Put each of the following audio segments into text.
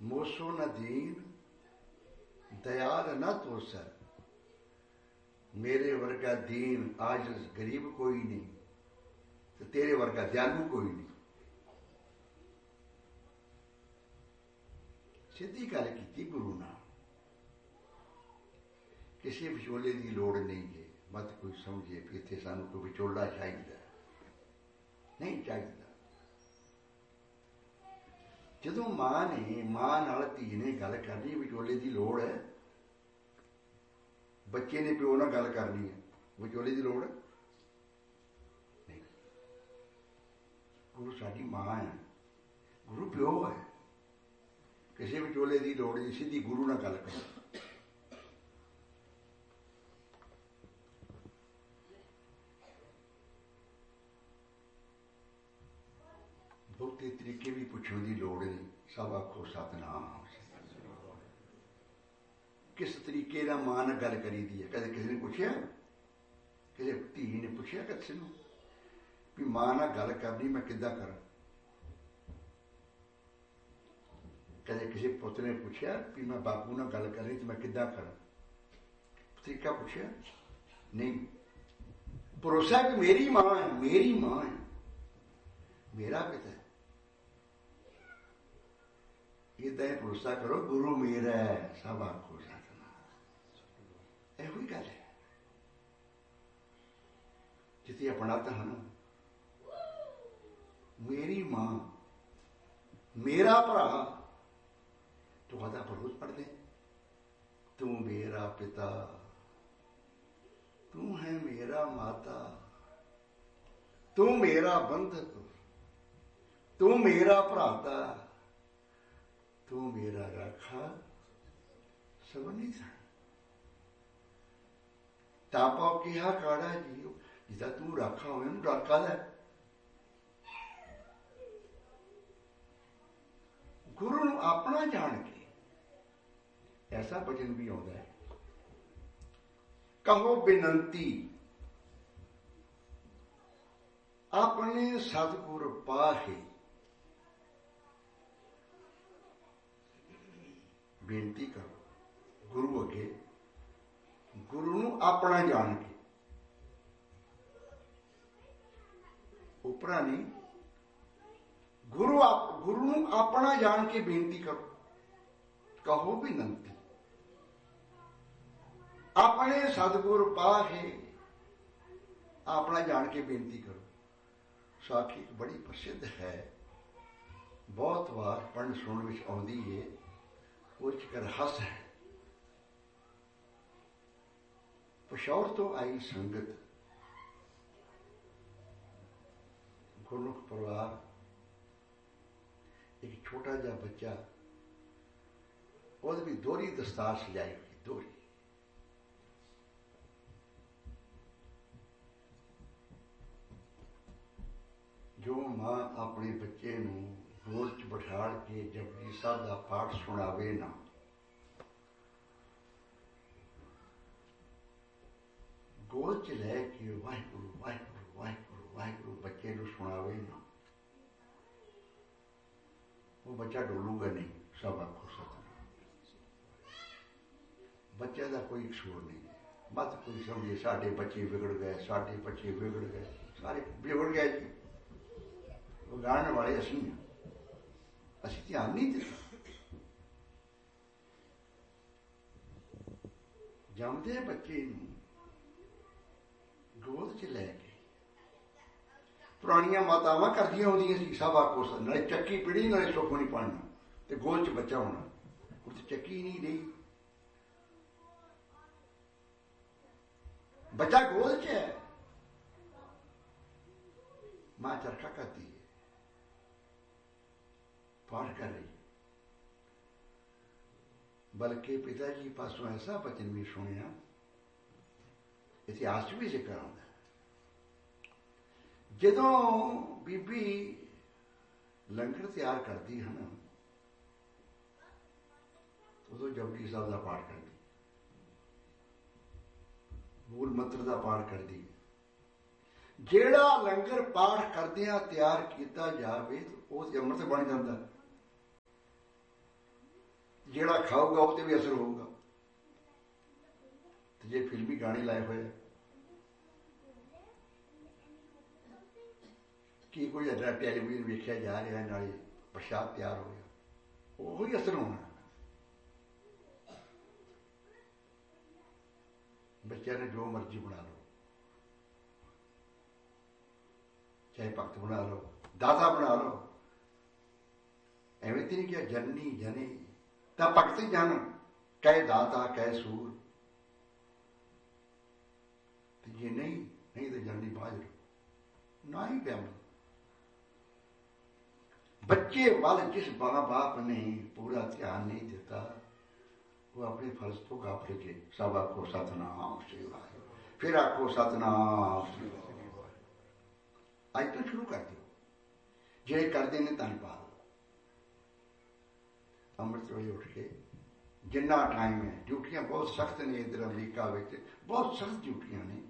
Moso न दीन दयाल न तोसर। मेरे वर्गा दीन आज गरीब कोई नहीं, तो तेरे वर्गा दयालु कोई नहीं। सीधी गल की गुरु नाल, किसी विचोले की लोड़ नहीं है। मत कोई समझे भी इत्थे सानू कोई विचोला चाहिए, नहीं चाहिए। जदों मां ने मां नाल धी ने गल करनी, विचोले की लोड़ है। बच्चे ने प्यो नाल गल करनी है, विचोले की लोड़ नहीं। गुरु साडी मां है, गुरु प्यो है। किसी विचोले की लोड़ नहीं, सीधी गुरु नाल गल कर। बहुते तरीके भी पूछने की लोड़ नहीं, सब आखो सतनाम। किस तरीके का मां नाल गल करी दी है? कदे किसी ने पूछया, किसी धी ने पूछया किसी नूं भी मां नाल गल करनी मैं किद्दां करां? कदे किसी पुत ने पूछया भी मैं बापू नाल गल करनी तो मैं किद्दां करां? तरीका पूछया नहीं। भरोसा कि मेरी मां है, मेरी मां है, मेरा पिता है। इदा ही भरोसा करो, गुरु मेरा है, सब आखो सतनाम। यही गल है। जिथे अपना धन, मेरी मां, मेरा भरा, तो आदा रोज पढ़ते, तू मेरा पिता, तू है मेरा माता, तू मेरा बंधक, तू मेरा भराता, तू मेरा राखा सबनी था। तापा कहा काड़ा जी, जिदा तू राखा हो राखा है। गुरु नूं अपना जान के ऐसा वचन भी आता है, कहो बेनंती अपने सतगुर पाहे। बेनती करो गुरु अगे, गुरु नूं अपना जान के, उपरा नहीं। गुरु नूं अपना जान के बेनती करो। कहो बेनंती अपने सतगुर पाहे, अपना जान के बेनती करो। साखी बड़ी प्रसिद्ध है, बहुत बार पढ़न सुनन विच आउंदी है। वो एक रहस है। पिशौर तो आई संगत, गुरमुख परिवार, एक छोटा जा बच्चा, और भी दोहरी दस्तार सजाई हुई, दोहरी। जो मां अपने बच्चे नूं गोद च बिठाड़ के जपजी साहब का पाठ सुनावे ना, गोद च लैके वाहिगुरु वाहिगुरु वाहिगुरु वाहिगुरु बच्चे नूं सुनावे ना, वो बच्चा डोलूगा नहीं। सब आखो सतनाम। बच्चे का कोई कसूर नहीं है। मत कोई समझे साडे बच्चे बिगड़ गए, साडे बच्चे बिगड़ गए, सारे बिगड़ गए जी। बिगाड़न वाले असीं हां, असीं ध्यान नहीं दिता। जमदे बच्चे नूं गोद च लैके पुरानियां मातावां करदियां होंदियां सी, सब आखो नाले चक्की पीड़ी नाले सुख नहीं पढ़ना, ते गोद च बच्चा होना। हुण ते चक्की नहीं रही, बच्चा गोद च है, मां चरखा करती है, पाठ कर रही। बल्कि पिताजी पासों ऐसा वचन भी सुनिया, इतिहास भी जिक्र आता है। जदों बीबी लंगर तैयार करती है ना, उदों जपजी साहब का पाठ करती, मूल मंत्र का पाठ करती। जेड़ा लंगर पाठ करदियां तैयार किया जाए तो अमृत बन जाता। ਜਿਹੜਾ ਖਾਊਗਾ ਉਹ ਤੇ ਵੀ ਅਸਰ ਹੋਊਗਾ। ਤੇ ਜੇ ਫਿਲਮੀ ਗਾਣੇ ਲਾਏ ਹੋਏ ਕੀ ਕੋਈ ਅਜਾ ਟੈਲੀਵਿਜ਼ਨ ਵੇਖਿਆ ਜਾ ਰਿਹਾ ਨਾਲੇ ਪ੍ਰਸ਼ਾਦ ਤਿਆਰ ਹੋ ਗਿਆ, ਉਹੀ ਅਸਰ ਹੋਣਾ। ਬੱਚਿਆਂ ਨੇ ਜੋ ਮਰਜ਼ੀ ਬਣਾ ਲਓ, ਚਾਹੇ ਭਗਤ ਬਣਾ ਲਓ, ਦਾਤਾ ਬਣਾ ਲਓ, ਐਵੇਂ ਤੇ ਨਹੀਂ ਕਿਹਾ ਜਨਨੀ ਜਨੇ ਤਾਂ ਭਗਤ ਜਨ ਕਹੇ ਦਾਤਾ ਕਹੇ ਸੂਰ। ਤੇ ਜੇ ਨਹੀਂ ਤਾਂ ਜਨਨੀ ਬਾਜਰ ਨਾ ਹੀ ਪਿਆ। ਬੱਚੇ ਵੱਲ ਜਿਸ ਮਾਂ ਬਾਪ ਨੇ ਪੂਰਾ ਧਿਆਨ ਨਹੀਂ ਦਿੱਤਾ ਉਹ ਆਪਣੇ ਫਰਜ਼ ਤੋਂ ਗਾਫਲ ਕੇ ਸਭ ਆਖੋ ਸਤਨਾਮ ਸ੍ਰੀ ਵਾਹਿਗੁਰੂ, ਫਿਰ ਆਖੋ ਸਤਨਾਮ ਸ੍ਰੀ ਵਾਹਿਗੁਰੂ। ਅੱਜ ਤੋਂ ਸ਼ੁਰੂ ਕਰ ਦਿਓ, ਜਿਹੜੇ ਕਰਦੇ ਨੇ ਧੰਨਵਾਦ। ਅੰਮ੍ਰਿਤ ਵੇਲੇ ਉੱਠ ਕੇ ਜਿੰਨਾ ਟਾਈਮ ਹੈ, ਡਿਊਟੀਆਂ ਬਹੁਤ ਸਖਤ ਨੇ ਇੱਧਰ ਅਮਰੀਕਾ ਵਿੱਚ, ਬਹੁਤ ਸਖਤ ਡਿਊਟੀਆਂ ਨੇ।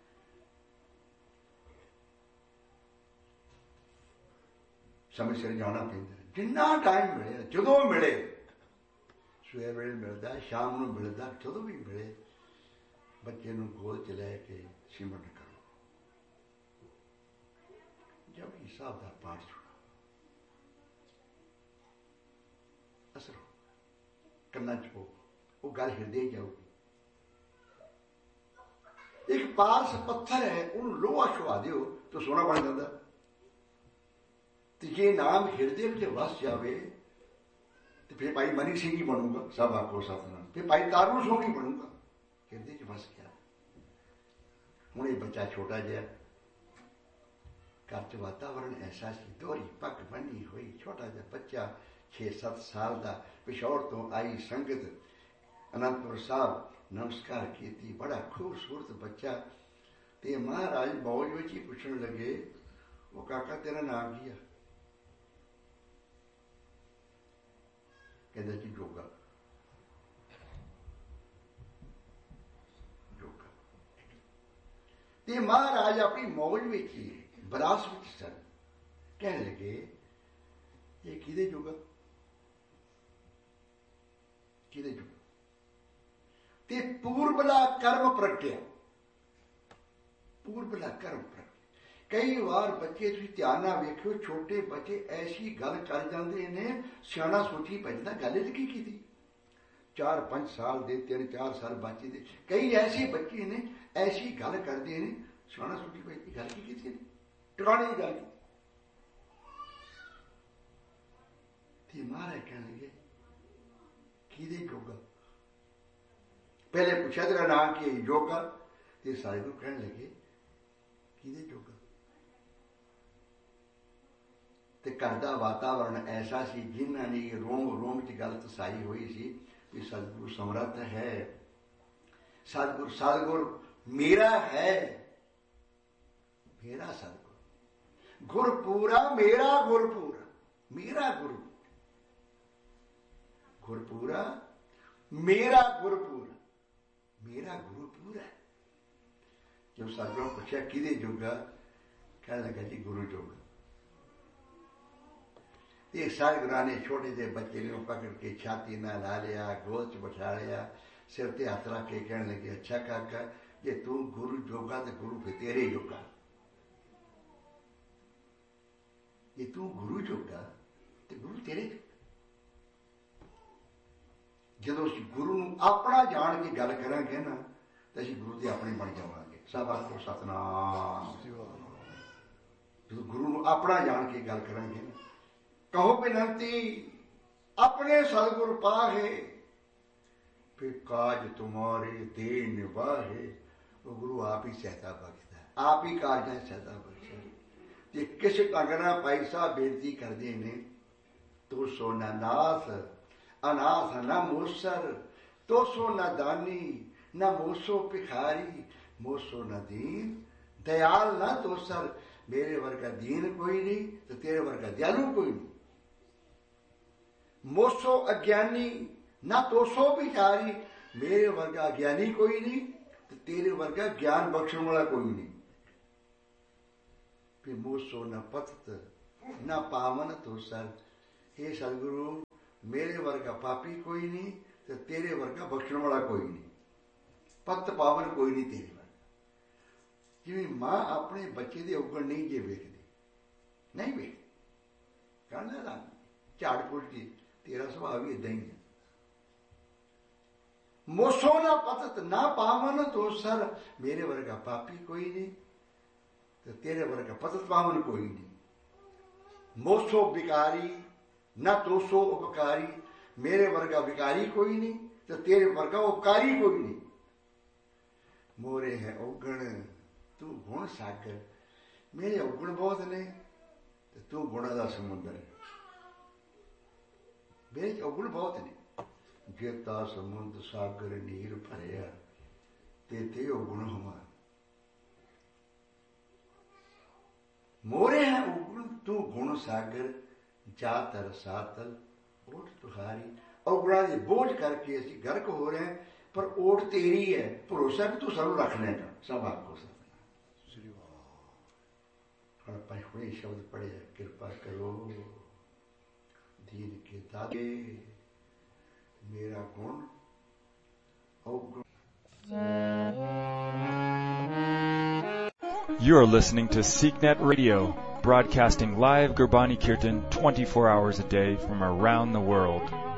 ਸਮੇਂ ਸਿਰ ਜਾਣਾ ਪੈਂਦਾ, ਜਿੰਨਾ ਟਾਈਮ ਮਿਲੇ, ਜਦੋਂ ਮਿਲੇ, ਸਵੇਰ ਵੇਲੇ ਮਿਲਦਾ, ਸ਼ਾਮ ਨੂੰ ਮਿਲਦਾ, ਜਦੋਂ ਵੀ ਮਿਲੇ ਬੱਚੇ ਨੂੰ ਗੋਦ ਚ ਲੈ ਕੇ ਸਿਮਰਨ ਕਰੋ। ਜਪਜੀ ਸਾਹਿਬ ਦਾ ਪਾਠ ਸੁਣੋ, ਅਸਰ ਹੋ ਕੰਨਾਂ ਚ ਹੋ, ਉਹ ਗੱਲ ਹਿਰਦੇ ਜਾਊਗੀ। ਇੱਕ ਪਾਰਸ ਪੱਥਰ ਹੈ, ਉਹਨੂੰ ਲੋਹਾ ਛੁਆ ਦਿਓ ਤਾਂ ਸੋਨਾ ਬਣ ਜਾਂਦਾ। ਤੇ ਜੇ ਨਾਮ ਹਿਰਦੇ ਵਿੱਚ ਵਸ ਜਾਵੇ ਤੇ ਫਿਰ ਭਾਈ ਮਨੀ ਸਿੰਘ ਹੀ ਬਣੂਗਾ, ਸਭ ਆਖੋ ਸਤਨਾਮ। ਫਿਰ ਭਾਈ ਤਾਰੂ ਸੋਹਣੀ ਬਣੂਗਾ, ਹਿਰਦੇ ਚ ਵਸ ਗਿਆ। ਹੁਣ ਇਹ ਬੱਚਾ ਛੋਟਾ ਜਿਹਾ, ਘਰ ਚ ਵਾਤਾਵਰਨ ਐਸਾ ਸੀ, ਦੋਹਰੀ ਪੱਗ ਬੰਨੀ ਹੋਈ, ਛੋਟਾ ਜਿਹਾ ਬੱਚਾ 6-7 ਸਾਲ ਦਾ, ਪਿਸ਼ੌਰ ਤੋਂ ਆਈ ਸੰਗਤ ਅਨੰਦਪੁਰ ਸਾਹਿਬ ਨਮਸਕਾਰ ਕੀਤੀ, ਬੜਾ ਖੂਬਸੂਰਤ ਬੱਚਾ। ਤੇ ਮਹਾਰਾਜ ਮੌਜ ਵਿੱਚ ਹੀ ਪੁੱਛਣ ਲੱਗੇ, ਉਹ ਕਾਕਾ ਤੇਰਾ ਨਾਮ ਕੀ ਆ? ਕਹਿੰਦਾ ਜੀ ਜੋਗਾ। ਜੋਗਾ। ਤੇ ਮਹਾਰਾਜ ਆਪਣੀ ਮੌਜ ਵਿੱਚ ਹੀ ਬਰਾਸ ਵਿੱਚ ਸਨ, ਕਹਿਣ ਲੱਗੇ ਇਹ ਕਿਹਦੇ ਜੋਗਾ? ਕਿਹਦੇ ਜੋਗਾ? ਤੇ ਪੂਰਬਲਾ ਕਰਮ ਪ੍ਰਗਟਿਆ, ਪੂਰਬਲਾ ਕਰਮ ਪ੍ਰਗਟਿਆ। ਕਈ ਵਾਰ ਬੱਚੇ ਤੁਸੀਂ ਧਿਆਨ ਨਾਲ ਵੇਖਿਓ, ਛੋਟੇ ਬੱਚੇ ਐਸੀ ਗੱਲ ਕਰ ਜਾਂਦੇ ਨੇ, ਸਿਆਣਾ ਸੋਚੀ ਪੈਂਦਾ ਗੱਲ ਇਹ ਕੀ ਕੀਤੀ। 4-5 ਸਾਲ ਦੇ, 3-4 ਸਾਲ ਬੱਚੇ ਦੇ ਕਈ ਐਸੇ ਬੱਚੇ ਨੇ, ਐਸੀ ਗੱਲ ਕਰਦੇ ਨੇ, ਸਿਆਣਾ ਸੋਚੀ ਪੈਂਦੀ ਗੱਲ ਕੀ ਕੀਤੀ ਨੇ, ਟਿਕਾਣੇ ਦੀ ਗੱਲ। ਤੇ ਮਹਾਰਾਜ ਕਹਿਣਗੇ ਕਿਹਦੇ ਜੋਗਾ? ਪਹਿਲੇ ਪੁੱਛਿਆ ਤੇਰਾ ਨਾਂ ਕੀ ਹੈ? ਜੋਗਾ। ਤੇ ਸਾਰੇ ਨੂੰ ਕਹਿਣ ਲੱਗੇ ਕਿਹਦੇ ਜੋਗਾ? ਤੇ ਘਰ ਦਾ ਵਾਤਾਵਰਨ ਐਸਾ ਸੀ, ਜਿਨ੍ਹਾਂ ਨੇ ਰੋਮ ਚ ਗੱਲ ਤਸਾਈ ਹੋਈ ਸੀ ਕਿ ਸਤਿਗੁਰੂ ਸਮਰੱਥ ਹੈ, ਸਤਿਗੁਰ ਮੇਰਾ ਹੈ, ਮੇਰਾ ਸਤਿਗੁਰ ਗੁਰਪੂਰਾ, ਮੇਰਾ ਗੁਰਪੂਰਾ, ਮੇਰਾ ਗੁਰੂ ਗੁਰਪੂਰਾ, ਮੇਰਾ ਗੁਰਪੂਰਾ, ਮੇਰਾ ਗੁਰਪੂਰਾ। ਜੋ ਸਤਿਗੁਰੂ ਪੁੱਛਿਆ ਕਿਹਦੇ ਜੋਗਾ? ਕਹਿਣ ਲੱਗਾ ਜੀ ਗੁਰੂ ਜੋਗਾ। ਤੇ ਸਾਰੇ ਗੁਰਾਂ ਨੇ ਛੋਟੇ ਜਿਹੇ ਬੱਚੇ ਨੂੰ ਪਕੜ ਕੇ ਛਾਤੀ ਨਾਲ ਲਾ ਲਿਆ, ਗੋਦ ਚ ਬਿਠਾ ਲਿਆ, ਸਿਰ ਤੇ ਹੱਥ ਰੱਖ ਕੇ ਕਹਿਣ ਲੱਗੇ ਅੱਛਾ ਕਾਕਾ, ਜੇ ਤੂੰ ਗੁਰੂ ਜੋਗਾ ਤੇ ਗੁਰੂ ਫਿਰ ਤੇਰੇ ਜੋਗਾ। ਜੇ ਤੂੰ ਗੁਰੂ ਜੋਗਾ ਤੇ ਗੁਰੂ ਤੇਰੇ ਜੋਗਾ। ਜਦੋਂ ਅਸੀਂ ਗੁਰੂ ਨੂੰ ਆਪਣਾ ਜਾਣ ਕੇ ਗੱਲ ਕਰਾਂਗੇ ਨਾ ਤਾਂ ਅਸੀਂ ਗੁਰੂ ਦੇ ਆਪਣੇ ਬਣ ਜਾਵਾਂਗੇ। ਸਭ ਆਖੋ ਸਤਨਾਮ। ਜਦੋਂ ਗੁਰੂ ਨੂੰ ਆਪਣਾ ਜਾਣ ਕੇ ਗੱਲ ਕਰਾਂਗੇ ਨਾ, ਕਹੋ ਬੇਨਤੀ ਆਪਣੇ ਸਤਿਗੁਰ ਪਾਹੇ, ਫਿਰ ਕਾਜ ਤੁਮਾਰੇ ਦੇ ਨਿਵਾਹੇ। ਉਹ ਗੁਰੂ ਆਪ ਹੀ ਸਹਾਇਤਾ ਬਖਸ਼ਦਾ, ਆਪ ਹੀ ਕਾਰਜਾਂ ਸਹਾਇਤਾ ਬਖਸ਼ਦਾ। ਤੇ ਕਿਸੇ ਢੰਗ ਨਾਲ ਭਾਈ ਸਾਹਿਬ ਬੇਨਤੀ ਕਰਦੇ ਨੇ, ਤੋ ਸੋ ਨਾ ਨਾਥ ਅਨਾਥ ਨਾ ਮੂਸਰ, ਤੋ ਸੋ ਨਾ ਦਾਨੀ ਨਾ ਮੂਸੋ ਭਿਖਾਰੀ, ਮੂਸੋ ਨਾ ਦੀਨ ਦਇਆਲ ਨਾ ਤੋਸਰ। ਮੇਰੇ ਵਰਗਾ ਦੀਨ ਕੋਈ ਨਹੀਂ ਤੇ ਤੇਰੇ ਵਰਗਾ ਦਿਆਲੂ ਕੋਈ ਨਹੀਂ। ਮੋਸੋ ਅਗਿਆਨੀ ਨਾ ਤੋਸੋ ਭਿਖਾਰੀ, ਮੇਰੇ ਵਰਗਾ ਗਿਆਨੀ ਕੋਈ ਨਹੀਂ ਤੇ ਤੇਰੇ ਵਰਗਾ ਗਿਆਨ ਬਖਸ਼ਣ ਵਾਲਾ ਕੋਈ ਨਹੀਂ। ਫਿਰ ਮੋਸੋ ਨਾ ਪਤਤ ਨਾ ਪਾਵਨ ਤੋਸਰ। ਇਹ ਸਤਿਗੁਰੂ मेरे वर्गा पापी कोई नहीं तो तेरे वर्गा बख्शण वाला कोई नहीं, पत पावन कोई नहीं तेरे वर्गा। जिवें मां अपने बच्चे दे उगण नहीं जे वेखदी, नहीं वेखदी, कहना ना झाड़ पुछदी, तेरा सुभाव भी इदां ही है। मोसो ना पतत ना पावन तो सर, मेरे वर्गा पापी कोई नहीं तो तेरे वर्गा पतत पावन कोई नहीं। मोसो विकारी ना तोसो उपकारी, मेरे वर्गा विकारी कोई नहीं तो तेरे वर्गा उपकारी कोई नहीं। मोरे है अवगुण तू गुण सागर, मेरे अवगुण बहुत ने तो तू गुणा दा समुद्र है। मेरे अवगुण बहुत ने, जेता समुद्र सागर नीर भरिया ते अवगुण हमार। मोरे है अवगुण तू गुण सागर, जातर सातल ओट तुहारी। अवगुणा के बोझ करके असी गर्क हो रहे हैं, पर ओट तेरी है, भरोसा भी तू सानू रख लेगा, सब आपको सतना। हुणे शब्द पढ़े, कृपा करो दीन के दाते, मेरा गुण अवगुण। You are listening to SeekNet Radio, broadcasting live Gurbani Kirtan 24 hours a day from around the world.